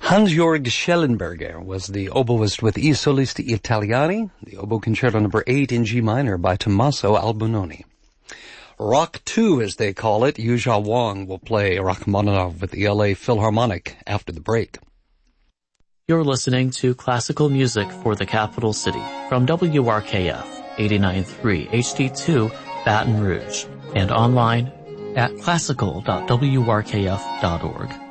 Hans-Jörg Schellenberger was the oboist with I Solisti Italiani, the Oboe Concerto No. 8 in G minor by Tommaso Albinoni. Rock 2, as they call it, Yuzha Wang will play Rachmaninoff with the LA Philharmonic after the break. You're listening to Classical Music for the Capital City from WRKF 89.3 HD2 Baton Rouge and online at classical.wrkf.org.